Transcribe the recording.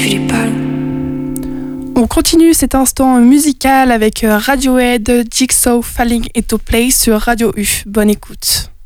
puis les pales. On continue cet instant musical avec Radiohead, Jigsaw, Falling Into Place sur Radio U. Bonne écoute.